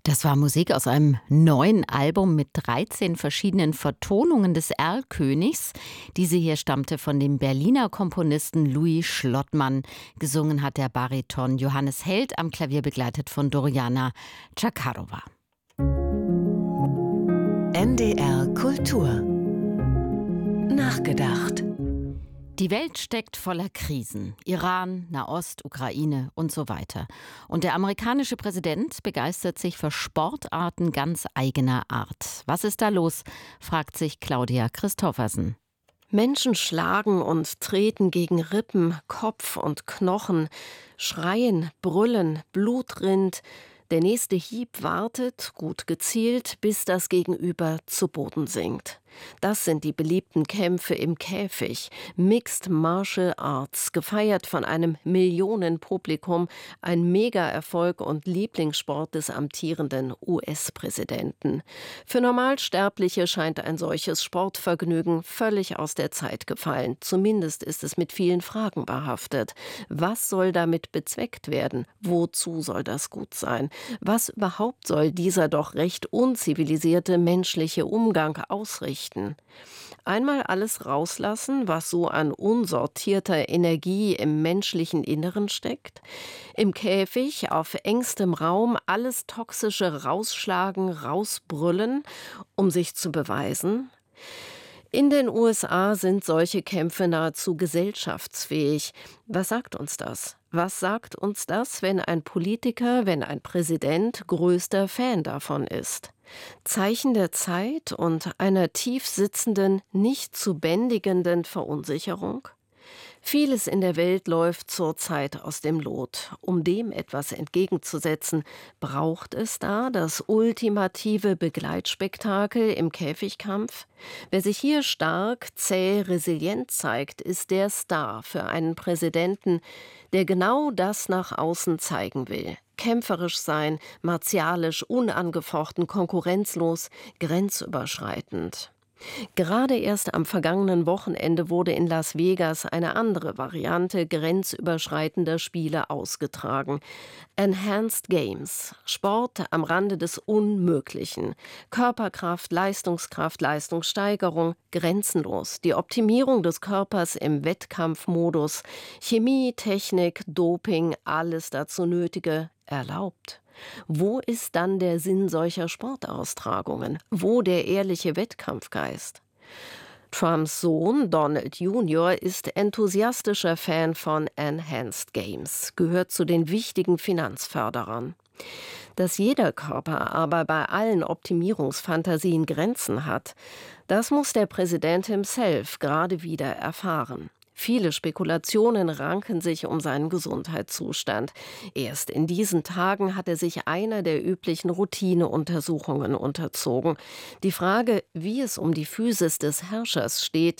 Das war Musik aus einem neuen Album mit 13 verschiedenen Vertonungen des Erlkönigs. Diese hier stammte von dem Berliner Komponisten Louis Schlottmann. Gesungen hat der Bariton Johannes Held, am Klavier begleitet von Doriana Chakarova. NDR Kultur. Nachgedacht. Die Welt steckt voller Krisen. Iran, Nahost, Ukraine und so weiter. Und der amerikanische Präsident begeistert sich für Sportarten ganz eigener Art. Was ist da los, fragt sich Claudia Christoffersen. Menschen schlagen und treten gegen Rippen, Kopf und Knochen, schreien, brüllen, Blut rinnt. Der nächste Hieb wartet, gut gezielt, bis das Gegenüber zu Boden sinkt. Das sind die beliebten Kämpfe im Käfig, Mixed Martial Arts, gefeiert von einem Millionenpublikum, ein Mega-Erfolg und Lieblingssport des amtierenden US-Präsidenten. Für Normalsterbliche scheint ein solches Sportvergnügen völlig aus der Zeit gefallen. Zumindest ist es mit vielen Fragen behaftet. Was soll damit bezweckt werden? Wozu soll das gut sein? Was überhaupt soll dieser doch recht unzivilisierte menschliche Umgang ausrichten? Einmal alles rauslassen, was so an unsortierter Energie im menschlichen Inneren steckt. Im Käfig, auf engstem Raum, alles Toxische rausschlagen, rausbrüllen, um sich zu beweisen. In den USA sind solche Kämpfe nahezu gesellschaftsfähig. Was sagt uns das? Was sagt uns das, wenn ein Politiker, wenn ein Präsident größter Fan davon ist? Zeichen der Zeit und einer tief sitzenden, nicht zu bändigenden Verunsicherung? Vieles in der Welt läuft zurzeit aus dem Lot. Um dem etwas entgegenzusetzen, braucht es da das ultimative Begleitspektakel im Käfigkampf? Wer sich hier stark, zäh, resilient zeigt, ist der Star für einen Präsidenten, der genau das nach außen zeigen will. Kämpferisch sein, martialisch, unangefochten, konkurrenzlos, grenzüberschreitend. Gerade erst am vergangenen Wochenende wurde in Las Vegas eine andere Variante grenzüberschreitender Spiele ausgetragen. Enhanced Games, Sport am Rande des Unmöglichen. Körperkraft, Leistungssteigerung, grenzenlos. Die Optimierung des Körpers im Wettkampfmodus. Chemie, Technik, Doping, alles dazu Nötige erlaubt. Wo ist dann der Sinn solcher Sportaustragungen? Wo der ehrliche Wettkampfgeist? Trumps Sohn Donald Jr. ist enthusiastischer Fan von Enhanced Games, gehört zu den wichtigen Finanzförderern. Dass jeder Körper aber bei allen Optimierungsfantasien Grenzen hat, das muss der Präsident himself gerade wieder erfahren. Viele Spekulationen ranken sich um seinen Gesundheitszustand. Erst in diesen Tagen hat er sich einer der üblichen Routineuntersuchungen unterzogen. Die Frage, wie es um die Physis des Herrschers steht,